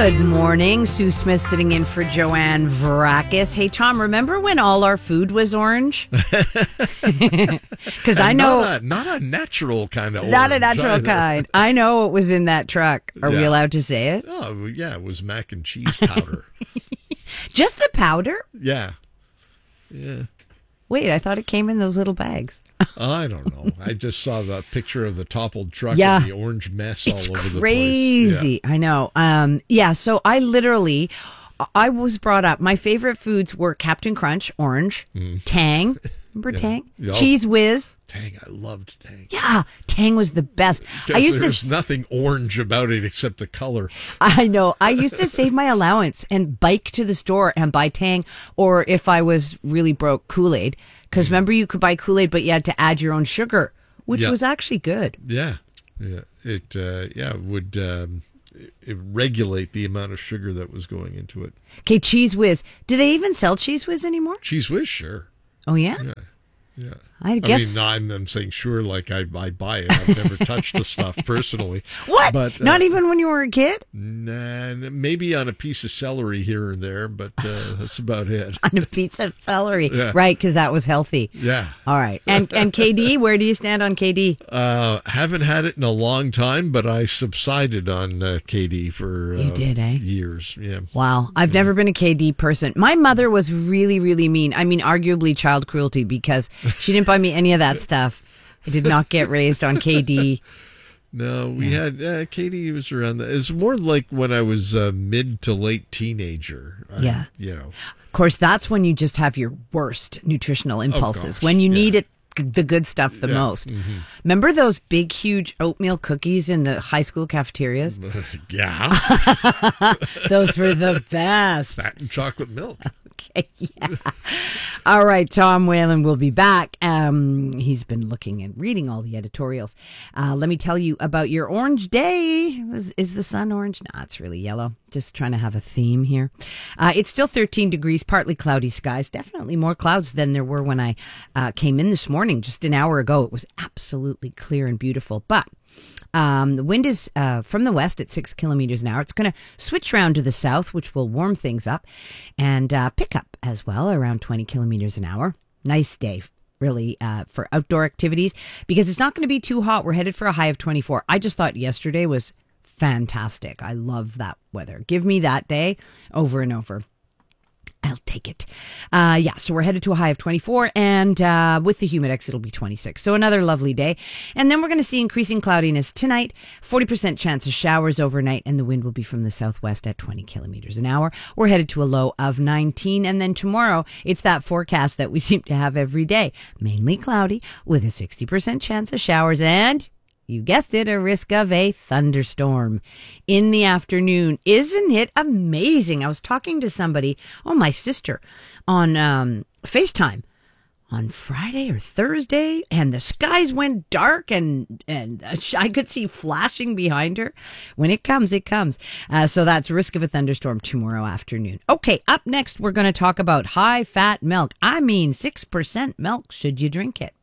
Good morning. Sue Smith sitting in for Joanne Varakis. Hey, Tom, remember when all our food was orange? Because I know... Not a natural kind of orange. Not a natural kind. I know it was in that truck. Are we allowed to say it? Oh, yeah, it was mac and cheese powder. Just the powder? Yeah. Wait, I thought it came in those little bags. I don't know. I just saw the picture of the toppled truck and the orange mess all over the place. It's crazy. Yeah. I know. So I was brought up. My favorite foods were Captain Crunch, orange, Tang. Remember Tang? Yep. Cheese Whiz. Tang. I loved Tang. Yeah, Tang was the best. There's nothing orange about it except the color. I know. I used to save my allowance and bike to the store and buy Tang, or if I was really broke, Kool-Aid. Because remember, you could buy Kool-Aid, but you had to add your own sugar, which was actually good. Yeah. It would it regulate the amount of sugar that was going into it. Okay, Cheese Whiz. Do they even sell Cheese Whiz anymore? Cheese Whiz, sure. Oh, yeah? Yeah. I guess. I'm saying sure, like I buy it. I've never touched the stuff personally. What? But, not even when you were a kid? Nah, maybe on a piece of celery here and there, but that's about it. On a piece of celery. Yeah. Right, because that was healthy. Yeah. All right. And KD, where do you stand on KD? Haven't had it in a long time, but I subsided on KD for you did, eh? years. Yeah. Wow. I've never been a KD person. My mother was really, really mean. I mean, arguably child cruelty, because she didn't buy me any of that stuff. I did not get raised on KD. No, we had KD was around that. It's more like when I was mid to late teenager. Of course, that's when you just have your worst nutritional impulses. When you need it, the good stuff the most. Mm-hmm. Remember those big, huge oatmeal cookies in the high school cafeterias? Yeah. Those were the best. Fat and chocolate milk. Okay, yeah. All right, Tom Whalen will be back. He's been looking and reading all the editorials. Let me tell you about your orange day. Is the sun orange? No, it's really yellow. Just trying to have a theme here. It's still 13 degrees, partly cloudy skies. Definitely more clouds than there were when I came in this morning. Just an hour ago, it was absolutely clear and beautiful. But the wind is from the west at 6 kilometers an hour. It's going to switch around to the south, which will warm things up, and pick up as well around 20 kilometers an hour. Nice day, really, for outdoor activities, because it's not going to be too hot. We're headed for a high of 24. I just thought yesterday was fantastic. I love that weather. Give me that day over and over. I'll take it. So we're headed to a high of 24, and with the Humidex, it'll be 26. So another lovely day. And then we're going to see increasing cloudiness tonight, 40% chance of showers overnight, and the wind will be from the southwest at 20 kilometers an hour. We're headed to a low of 19, and then tomorrow, it's that forecast that we seem to have every day. Mainly cloudy, with a 60% chance of showers, and... you guessed it, a risk of a thunderstorm in the afternoon. Isn't it amazing? I was talking to somebody, my sister, on FaceTime on Friday or Thursday, and the skies went dark, and I could see flashing behind her. When it comes, it comes. So that's risk of a thunderstorm tomorrow afternoon. Okay, up next, we're going to talk about high-fat milk. I mean 6% milk. Should you drink it?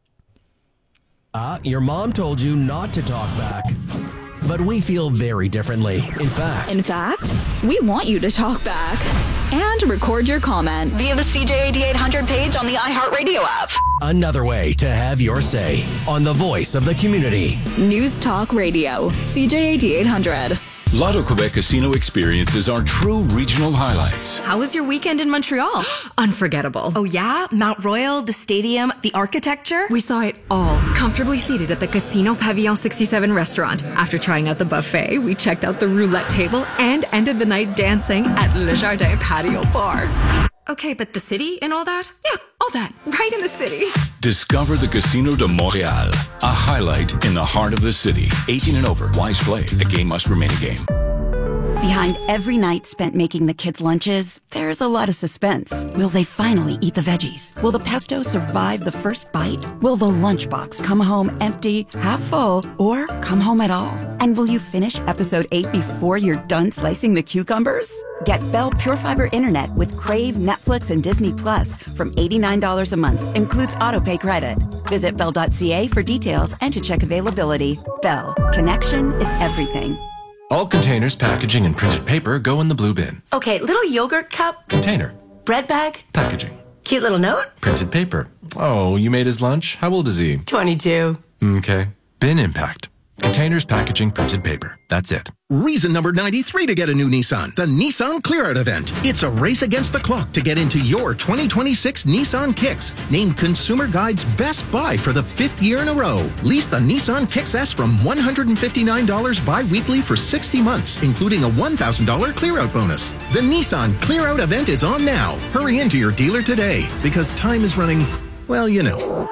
Your mom told you not to talk back. But we feel very differently. In fact, we want you to talk back and record your comment via the CJAD 800 page on the iHeartRadio app. Another way to have your say on the voice of the community. News Talk Radio, CJAD 800. Lotto Quebec Casino experiences are true regional highlights. How was your weekend in Montreal? Unforgettable. Oh yeah? Mount Royal, the stadium, the architecture? We saw it all, comfortably seated at the Casino Pavillon 67 restaurant. After trying out the buffet, we checked out the roulette table and ended the night dancing at Le Jardin Patio Bar. Okay, but the city and all that? Yeah, all that, right in the city. Discover the Casino de Montréal, a highlight in the heart of the city. 18 and over, wise play. A game must remain a game. Behind every night spent making the kids' lunches, there's a lot of suspense. Will they finally eat the veggies? Will the pesto survive the first bite? Will the lunchbox come home empty, half full, or come home at all? And will you finish episode 8 before you're done slicing the cucumbers? Get Bell Pure Fiber Internet with Crave, Netflix, and Disney Plus from $89 a month. Includes autopay credit. Visit Bell.ca for details and to check availability. Bell. Connection is everything. All containers, packaging, and printed paper go in the blue bin. Okay, little yogurt cup. Container. Bread bag. Packaging. Cute little note. Printed paper. Oh, you made his lunch? How old is he? 22. Okay. Bin impact. Containers, packaging, printed paper. That's it. Reason number 93 to get a new Nissan. The Nissan Clear Out event. It's a race against the clock to get into your 2026 Nissan Kicks. Named Consumer Guide's best buy for the 5th year in a row. Lease the Nissan Kicks S from $159 bi-weekly for 60 months, including a $1,000 Clear Out bonus. The Nissan Clear Out event is on now. Hurry into your dealer today because time is running, well, you know.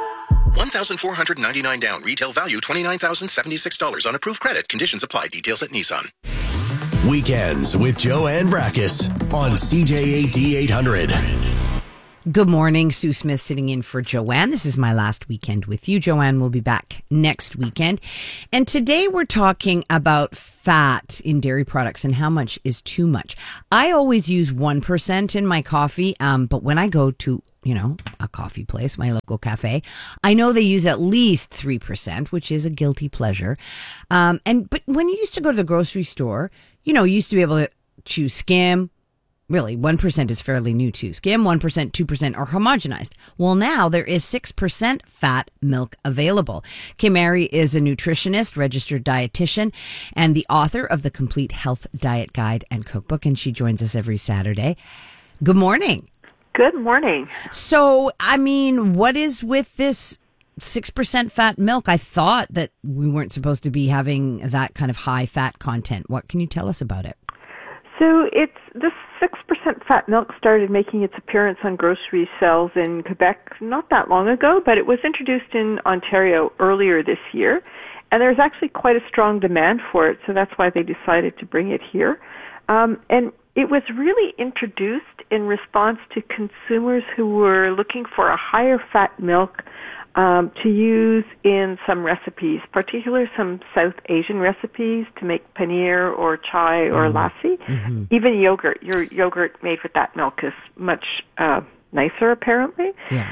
$1,499 down. Retail value $29,076 on approved credit. Conditions apply. Details at Nissan. Weekends with Joanne Brakis on CJAD 800. Good morning. Sue Smith sitting in for Joanne. This is my last weekend with you. Joanne will be back next weekend. And today we're talking about fat in dairy products and how much is too much. I always use 1% in my coffee, but when I go to a coffee place, my local cafe, I know they use at least 3%, which is a guilty pleasure. But when you used to go to the grocery store, you used to be able to choose skim. Really, 1% is fairly new too. Skim, 1%, 2% are homogenized. Well, now there is 6% fat milk available. Kim Mary is a nutritionist, registered dietitian, and the author of the Complete Health Diet Guide and Cookbook, and she joins us every Saturday. Good morning. Good morning. So, what is with this 6% fat milk? I thought that we weren't supposed to be having that kind of high fat content. What can you tell us about it? So this 6% fat milk started making its appearance on grocery shelves in Quebec not that long ago, but it was introduced in Ontario earlier this year. And there's actually quite a strong demand for it, so that's why they decided to bring it here. And it was really introduced in response to consumers who were looking for a higher fat milk to use in some recipes, particularly some South Asian recipes to make paneer or chai or lassi. Mm-hmm. Even yogurt. Your yogurt made with that milk is much nicer, apparently. Yeah.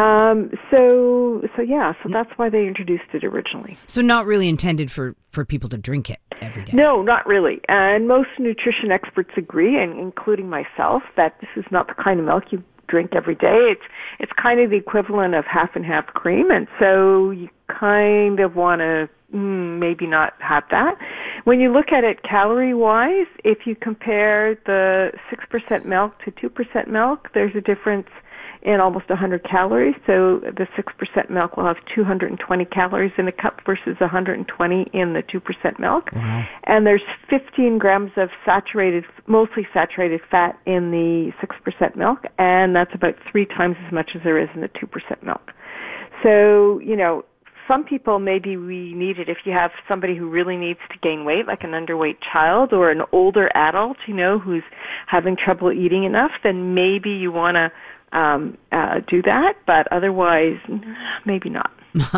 So that's why they introduced it originally. So not really intended for people to drink it every day. No, not really. And most nutrition experts agree, and including myself, that this is not the kind of milk you drink every day. It's kind of the equivalent of half and half cream, and so you kind of want to maybe not have that. When you look at it calorie-wise, if you compare the 6% milk to 2% milk, there's a difference in almost 100 calories. So the 6% milk will have 220 calories in a cup versus 120 in the 2% milk. Wow. And there's 15 grams of mostly saturated fat in the 6% milk, and that's about 3 times as much as there is in the 2% milk. So, some people, maybe we need it if you have somebody who really needs to gain weight, like an underweight child or an older adult, who's having trouble eating enough, then maybe you want to do that, but otherwise, maybe not.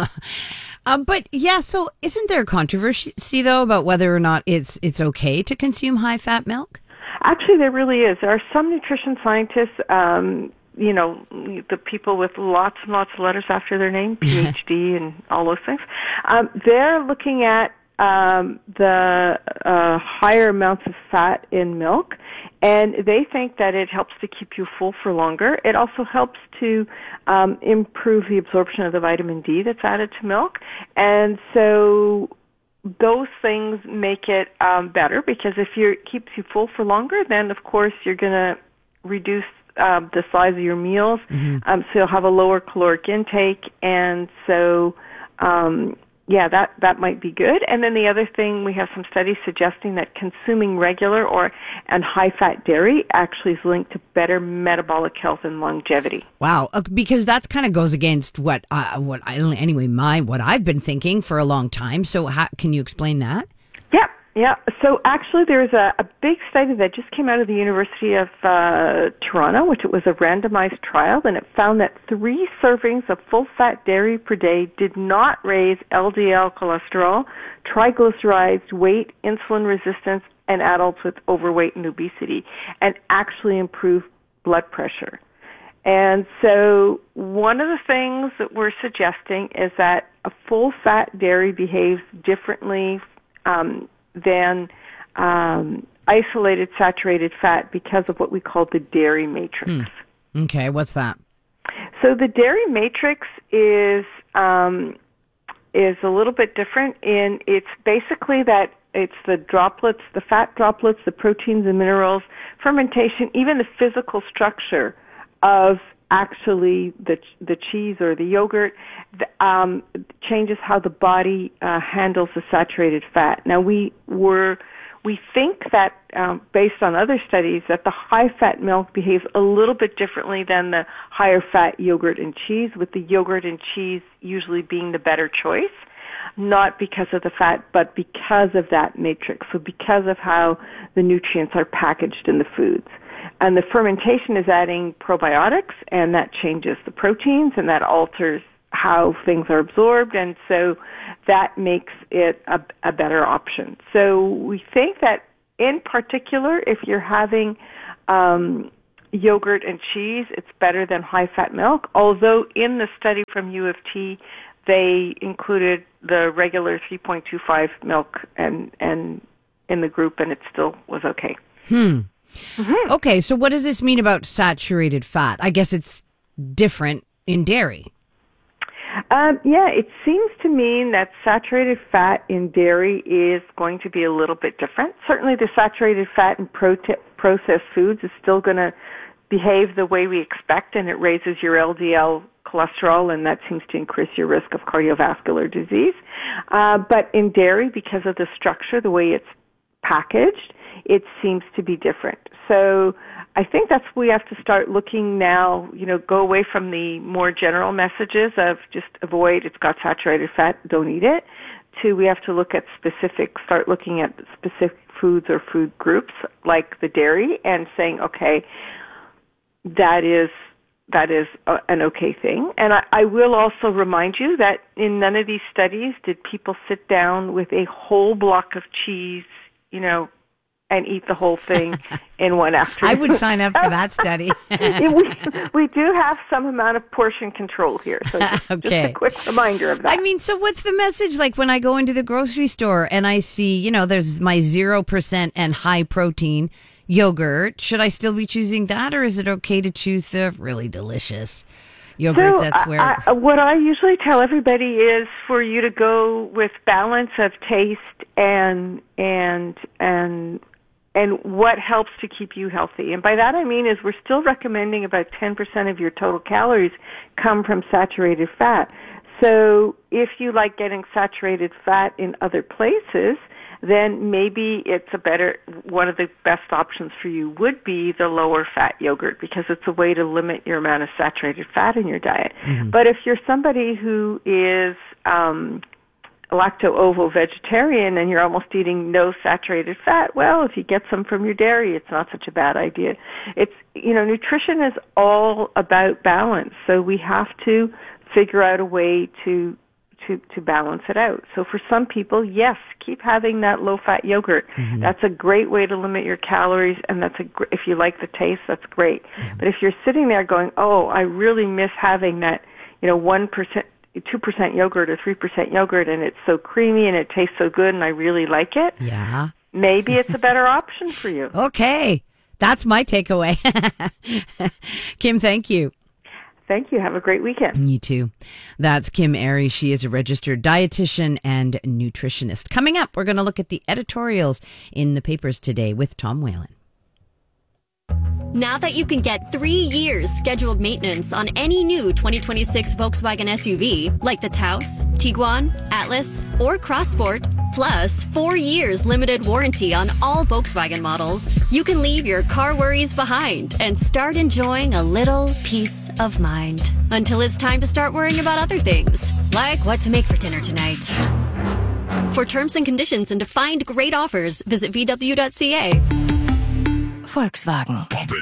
So isn't there a controversy, though, about whether or not it's okay to consume high-fat milk? Actually, there really is. There are some nutrition scientists, the people with lots and lots of letters after their name, PhD and all those things, they're looking at the higher amounts of fat in milk, and they think that it helps to keep you full for longer. It also helps to improve the absorption of the vitamin D that's added to milk, and so those things make it better, because if it keeps you full for longer, then of course you're going to reduce the size of your meals, so you'll have a lower caloric intake, and so that might be good. And then the other thing, we have some studies suggesting that consuming regular and high-fat dairy actually is linked to better metabolic health and longevity. Wow, because that kind of goes against what I've been thinking for a long time. So can you explain that? Yeah. So actually, there's a big study that just came out of the University of Toronto, which it was a randomized trial, and it found that 3 servings of full-fat dairy per day did not raise LDL cholesterol, triglycerides, weight, insulin resistance, in adults with overweight and obesity, and actually improve blood pressure. And so one of the things that we're suggesting is that a full-fat dairy behaves differently than isolated saturated fat because of what we call the dairy matrix. Okay, what's that? So the dairy matrix is a little bit different in it's basically that it's the droplets, the fat droplets, the proteins and minerals, fermentation, even the physical structure of actually the cheese or the yogurt changes how the body handles the saturated fat. Now we think that based on other studies that the high fat milk behaves a little bit differently than the higher fat yogurt and cheese, with the yogurt and cheese usually being the better choice, not because of the fat, but because of that matrix, so because of how the nutrients are packaged in the foods. And the fermentation is adding probiotics, and that changes the proteins, and that alters how things are absorbed, and so that makes it a better option. So we think that in particular, if you're having yogurt and cheese, it's better than high-fat milk, although in the study from U of T, they included the regular 3.25 milk and in the group, and it still was okay. Okay, so what does this mean about saturated fat? I guess it's different in dairy. Yeah, it seems to mean that saturated fat in dairy is going to be a little bit different. Certainly the saturated fat in processed foods is still going to behave the way we expect, and it raises your LDL cholesterol, and that seems to increase your risk of cardiovascular disease. But in dairy, because of the structure, the way it's packaged, it seems to be different. So I think that's we have to start looking now, go away from the more general messages of just avoid, it's got saturated fat, don't eat it, to we have to look at start looking at specific foods or food groups like the dairy and saying, okay, that is an okay thing. And I will also remind you that in none of these studies did people sit down with a whole block of cheese, and eat the whole thing in one afternoon. I would sign up for that study. we do have some amount of portion control here. So just a quick reminder of that. I mean, so what's the message? Like when I go into the grocery store and I see, there's my 0% and high protein yogurt. Should I still be choosing that, or is it okay to choose the really delicious yogurt? That's where what I usually tell everybody is for you to go with balance of taste and what helps to keep you healthy. And by that I mean is we're still recommending about 10% of your total calories come from saturated fat. So if you like getting saturated fat in other places, then maybe it's one of the best options for you would be the lower fat yogurt, because it's a way to limit your amount of saturated fat in your diet. Mm-hmm. But if you're somebody who is lacto-ovo vegetarian and you're almost eating no saturated fat, well, if you get some from your dairy, it's not such a bad idea. It's, nutrition is all about balance, so we have to figure out a way to balance it out. So for some people, yes, keep having that low-fat yogurt. Mm-hmm. That's a great way to limit your calories, and if you like the taste, that's great. Mm-hmm. But if you're sitting there going, oh, I really miss having that, 1%, 2% yogurt or 3% yogurt, and it's so creamy and it tastes so good and I really like it. Yeah. Maybe it's a better option for you. Okay. That's my takeaway. Kim, thank you. Thank you. Have a great weekend. You too. That's Kim Airy. She is a registered dietitian and nutritionist. Coming up, we're going to look at the editorials in the papers today with Tom Whalen. Now that you can get 3 years scheduled maintenance on any new 2026 Volkswagen SUV, like the Taos, Tiguan, Atlas, or Crossport, plus 4 years limited warranty on all Volkswagen models, you can leave your car worries behind and start enjoying a little peace of mind. Until it's time to start worrying about other things, like what to make for dinner tonight. For terms and conditions and to find great offers, visit VW.ca. Volkswagen.